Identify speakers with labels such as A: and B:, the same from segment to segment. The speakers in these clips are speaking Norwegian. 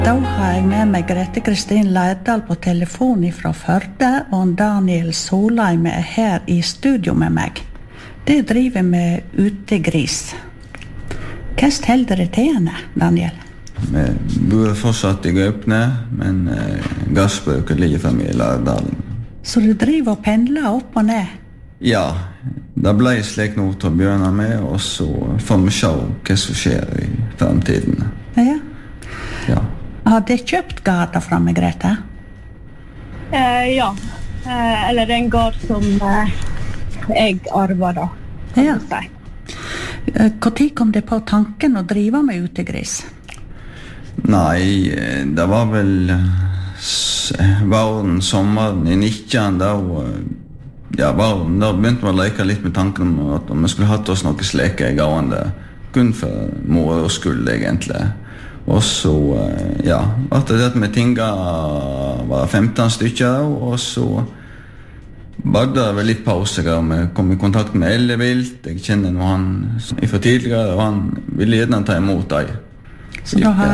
A: Da har jeg med meg Grete Kristin Lærdal på telefon fra Førde, og Daniel Solheim her i studio med meg. Det driver med utegris. Hva steller det til henne, Daniel?
B: Vi bor fortsatt i Gaupne, men gassbruket ligger fremme i Lærdalen.
A: Så du driver og pendler opp og ned?
B: Ja, det ble slik noe til å begynne med, og så får vi se hva som skjer i fremtiden.
A: Ja.
B: Ja.
A: Har du kjøpt garda fra meg, Grete?
C: Ja, eller en gard som jeg arver da, kan
A: Ja.
C: du si.
A: Hvor tid kom det på tanken å drive med utegris?
B: Nei, det var vel våren, sommeren i 19, da begynte vi å leke litt med tanken om at vi skulle hatt oss noe sleke i gående, kun for mor og skyld egentlig. Og så, etter det med tinga var 15 stykker, og så var det vel litt pause da vi kom i kontakt med Ellevilt. Jeg kjenner noe han fra tidligere, og han ville gjerne ta imot deg.
A: Så da har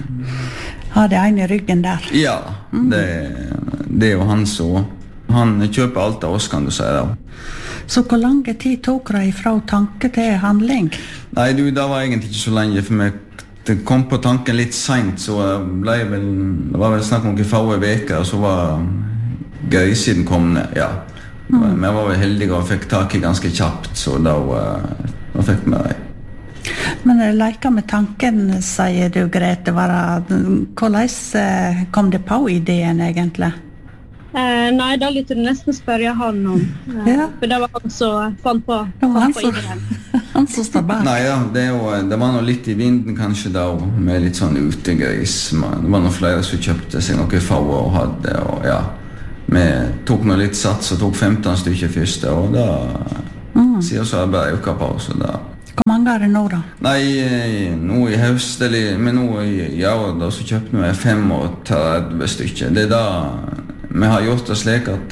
A: det en i ryggen der?
B: Ja, det er jo han så. Han kjøper alt av oss, kan du si da.
A: Så hvor lang tid tok det fra tanke til handling?
B: Nei, det var egentlig ikke så lenge, for det kom på tanken litt sent, så det var vel snakk om noen få veker, og så var grisen kommet, ja. Men jeg var vel heldig og fikk tak i ganske kjapt, så da fikk vi det.
A: Men jeg leker med tanken, sier du, Grete. Hvordan kom det på ideen egentlig?
C: Nei, da lytter du nesten spørre han om.
A: Ja.
C: For det var han som fant på ideen.
A: Han som står bak.
B: Nei, ja, det var noe litt i vinden kanskje da, med litt sånn utegris. Det var noen flere som kjøpte seg noe få og hadde, og ja. Vi tok noe litt sats og tok 15 stykker først, og da sier så bare øka på, så da.
A: Hvor mange er det nå da?
B: Nei, nå i høst, men nå i år da, så kjøpte vi 35 stykker. Det da vi har gjort det slik at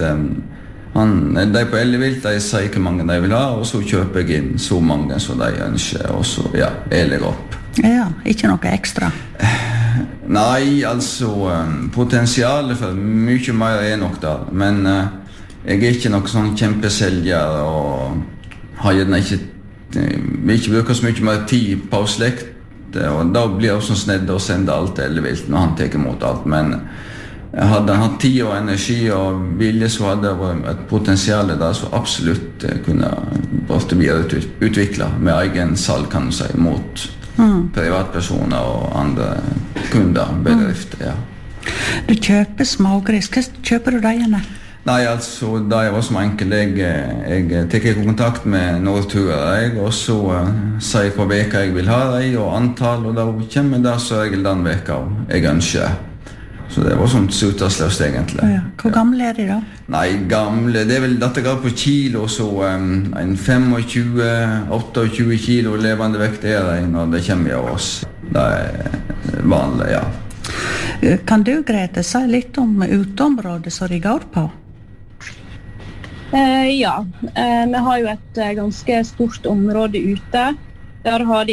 B: de på Ellevilt, de sier hvor mange de vil ha, og så kjøper jeg inn så mange som de ønsker, og så, jeg legger opp.
A: Ja, ikke noe ekstra?
B: Nei, altså, potensialet for mye mer er nok der, men jeg er ikke noe sånn kjempeselger, og har gjerne ikke, vil ikke bruke så mye mer tid på slekt, og da blir jeg også snedd å sende alt til Ellevilt når han tar imot alt, men hadde han hatt tid og energi og vilje, så hadde det vært et potensial der som absolutt kunne vært videreutviklet med egen salg, kan du si, mot privatpersoner og andre kunder, bedrifter, ja.
A: Du kjøper smågris. Hva kjøper du deg igjen?
B: Nei, altså, da jeg var som enkel, jeg tek kontakt med Norturer, og så sier jeg hva veka jeg vil ha deg, og antall, og da kommer det så regel den veka jeg ønsker. Så det var sånn sutersløst egentlig.
A: Ja. Hvor gamle er de da?
B: Nei, gamle, det er vel dette går på kilo, så en 25-28 kilo levende vekt er det når det kommer av oss. Det er vanlig, ja.
A: Kan du, Grete, si litt om uteområdet som de går på?
C: Ja, vi har jo et ganske stort område ute. Der har de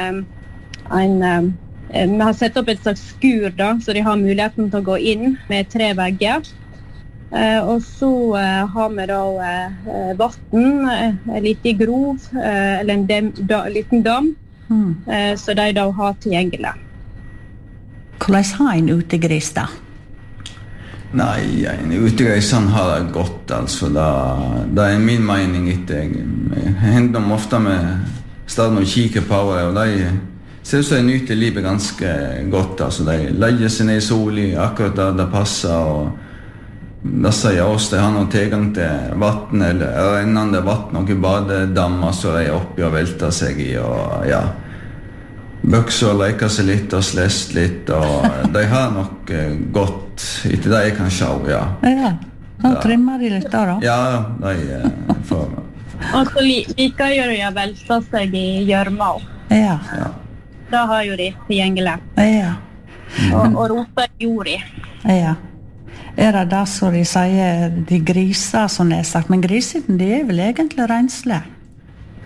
C: vi har sett opp et slags skur da, så de har muligheten til å gå inn med 3 vegger. Og så har vi da vatten, en liten grov, eller en liten dam, så de da har tilgjengelig.
B: Hvordan
A: har en utegris da?
B: Nei, en utegris han har det godt, altså. Det er min mening etter. Jeg hender dem ofte med stedet og kikker på det, og de ser ut som de nyter livet ganske godt, altså. De legger seg ned i solen akkurat der det passer, og da sier oss de har noen tilgang til vatten, eller rennende vatten, noen badedammer som de er oppi og velter seg i, og ja, bøkser og leker seg litt og slest litt, og de har nok godt etter det jeg kan se, ja.
A: Ja, så trimmer de litt da?
B: Ja, de får.
C: Og så liker jo de å velte seg i gjørma.
A: Ja.
C: Da har jo de tilgjengelig.
A: Ja.
C: Og roter jord i.
A: Ja. Er det da som de sier de griser, som det er sagt, men grisene de er vel egentlig renslige?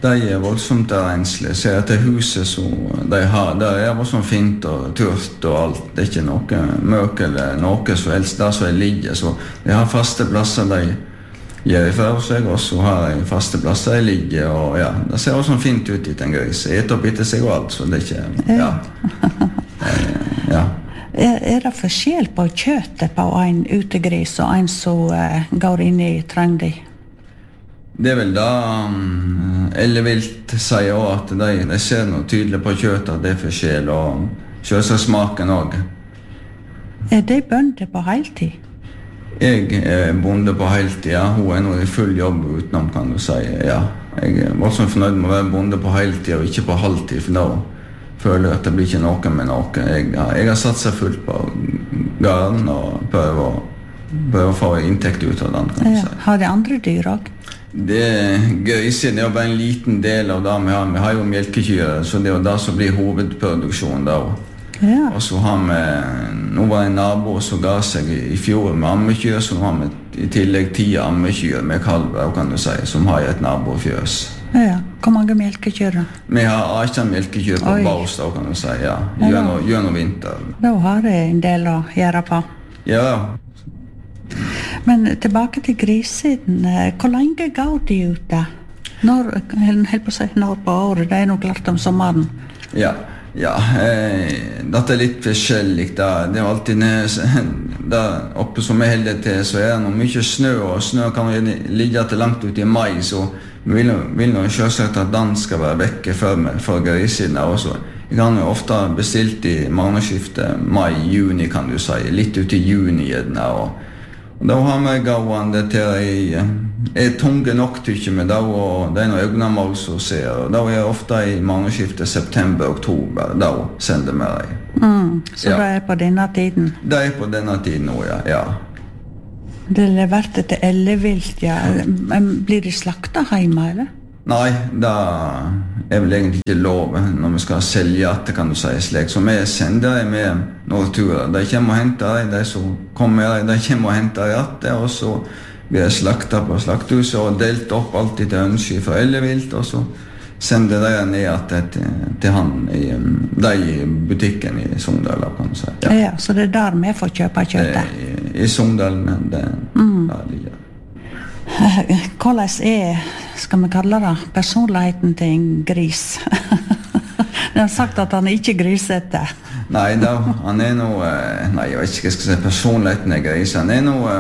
B: de voldsomt renslige. Ser at det huset som de har, det voldsomt fint og tørt og alt. Det ikke noe møk eller noe som helst der som ligger. Så de har faste plasser de gjør for seg, og så har de faste plasser de ligger. Og ja, det ser også fint ut i den gris. Etter opp etter seg og alt, så det ikke... Ja. Ja.
A: Det forskjell på kjøttet på en utegris og en som går inn i trøndi?
B: Det vel da Ellevilt sier også at de ser noe tydelig på kjøttet at det forskjell, og selvsagt smaken også.
A: De bønder på heltid?
B: Jeg bonde på heltid, ja. Hun nå i full jobb utenom, kan du si, ja. Jeg var så fornøyd med å være bonde på heltid og ikke på halvtid, for da føler jeg at det blir ikke noe med noe. Jeg har satset fullt på gården og prøver å få inntekt ut av den, kan du si.
A: Har de andre dyr også?
B: Grisen er jo bare en liten del av det vi har. Vi har jo melkekyr, så det er jo det som blir hovedproduksjonen da.
A: Ja.
B: Og så har vi, nå var det en nabo som ga seg i fjor med ammekyr, så nå har vi i tillegg 10 ammekyr med kalver, kan du si, som har et nabofjøs.
A: Ja, hvor mange melkekyr da?
B: Vi har 18 melkekyr på baus da, kan du si, ja. Gjennom vinter.
A: Da har det en del å gjøre på.
B: Ja.
A: Men tilbake til grissiden, hvor lenge går de ute? Når på året, det er nok klart om sommeren.
B: Ja, dette er litt forskjellig. Det er alltid der oppe som vi holder til, så er det noe mye snø, og snø kan ligge til langt ut i mai, så vi vil nå selvsagt at den skal være vekke for grissiden også. Jeg kan jo ofte bestilt i månedsskiftet mai-juni, kan du si, litt ut i juni gjerne, og da har vi gående til tunge nok, tykker vi, og det er noen øynemål som ser, og da er jeg ofte i månedsskiftet september-oktober, da sender vi dem.
A: Så det er på denne tiden?
B: Det er på denne tiden nå, ja.
A: Det er levert til ellevilt, ja. Blir de slaktet hjemme, eller?
B: Nei, det er vel egentlig ikke lov når vi skal selge at det kan du si slik. Så vi sender dem med noen turer. De kommer og henter dem, de som kommer, de kommer og henter dem, og så blir de slaktet på slakthuset og delt opp alltid til ønske for ellevilt, og så sender de ned til han i butikken i Sogndal, kan du si.
A: Ja, så det er der vi får kjøpe kjøttet?
B: I Sogndal, det ligger.
A: Hvordan skal vi kalle det, personligheten til en gris? De har sagt at han ikke grisete.
B: Nei, han er noe... Nei, jeg vet ikke hva jeg skal si, personligheten er gris. Han er noe...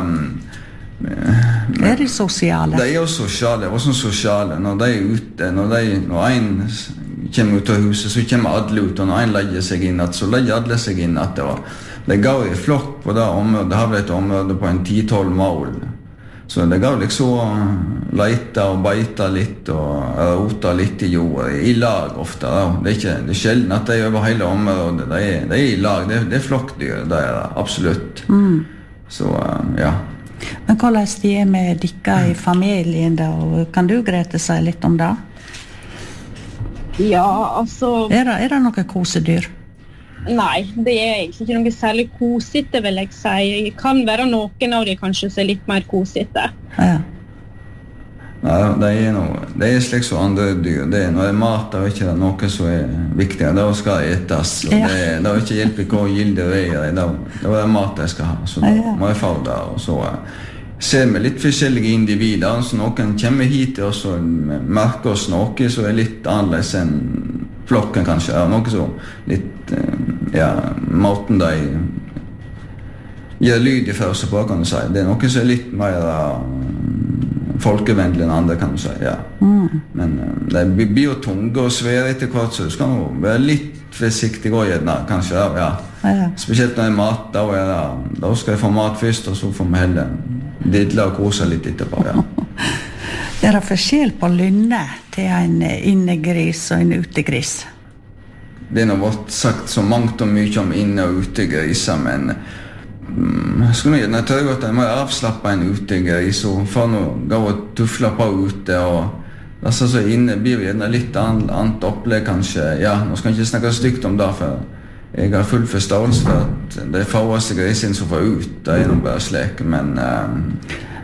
A: Er de sosiale?
B: De er jo sosiale, også sosiale. Når de er ute, når en kommer ut av huset, så kommer alle ut, og når en legger seg inn, så legger alle seg inn. Det går i flokk på det området. Det har vært et område på en 10-12 mål. Så det går liksom leite og beite litt og rota litt i jorda, i lag ofte. Det er sjelden at de er over hele området. De er i lag, det er flokkdyr, det er det, absolutt. Så, ja.
A: Men hvordan de er med dere i familien da? Kan du, Grete, si litt om det?
C: Ja, altså...
A: Er det noen kosedyr?
C: Nei, det er egentlig ikke noe særlig kosete, vil jeg si. Det kan være noen av de kanskje som er litt mer kosete.
A: Ja.
B: Nei, det er slik som andre dyr. Når det er mat, det er ikke noe som er viktig. Det skal etes. Det er ikke hjelp i hvor gilde det er. Det er mat jeg skal ha, så da må jeg få det. Og så ser vi litt forskjellige individer. Så noen kommer hit til oss og merker oss noe som er litt annerledes enn flokken kanskje. Noe så litt, måten de gjør lyd i første på, kan du si. Det er noe som er litt mer folkevennlig enn andre, kan du si, ja. Men det blir jo tunge og svære etter hvert, så du skal jo være litt forsiktig og gjerne, kanskje, ja. Spesielt når det er mat, da skal jeg få mat først, og så får vi heller didle og kose litt etterpå, ja.
A: Er det forskjell på lynne til en innegris og en utegris?
B: Det er nå vært sagt så mangt og mye om inne- og utegriser, men skulle jeg tror at jeg må avslappe en utegris og få noe gå og tufle på ute, og altså, så inne blir det litt annet opplegg kanskje. Ja, nå skal jeg ikke snakke stygt om det, for jeg har full forståelse for at det er fåeste grisen som får ut, det er noe bare slik, men...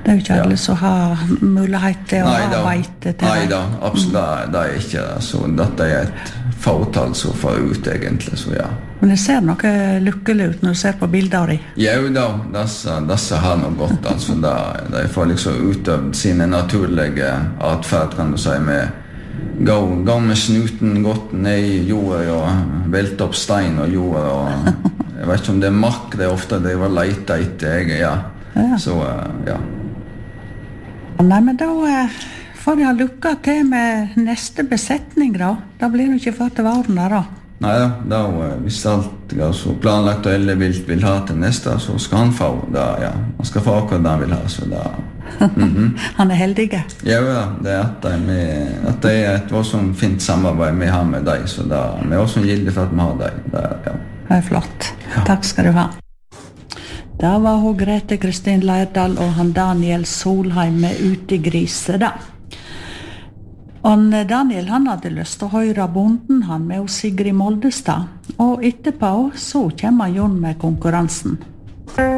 A: Det jo ikke alle som har mulighet til å ha veite til
B: Nei da, absolutt, det ikke det. Så dette et fåtall som får ut egentlig, så ja.
A: Men det ser noe lykkelig ut når du ser på bilder i.
B: Jo da, disse har noe godt, altså. De får liksom utøvd sine naturlige atferd, kan du si, med gå med snuten godt ned i jorda og velte opp stein og jorda, og jeg vet ikke om det makk, det ofte det var leita etter, ja. Så, ja.
A: Nei, men da får jeg ha lukka til med neste besetning, da. Da blir det ikke for til varen der, da.
B: Nei da, hvis alt er så planlagt og alle vil ha til neste, så skal han få det, ja. Han skal få akkurat det han vil ha, så da...
A: Han heldig.
B: Ja, det at det et voldsomt fint samarbeid vi har med deg, så det er også gildig for at vi har deg.
A: Det flott. Ja. Takk skal du ha. Da var hun Grete Kristin Lærdal og han Daniel Solheim med Utegrise da. Og Daniel han hadde lyst til å høre bonden han med Sigrid Moldestad, og etterpå så kommer Jon med konkurransen.